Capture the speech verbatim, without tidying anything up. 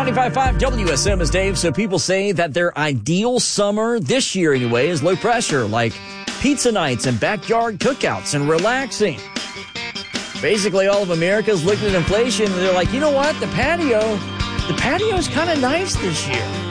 ninety-five point five W S M is Dave. So people say that their ideal summer, this year anyway, is low pressure, like pizza nights and backyard cookouts and relaxing. Basically, all of America's looking at inflation and they're like, you know what? The patio, the patio's kind of nice this year.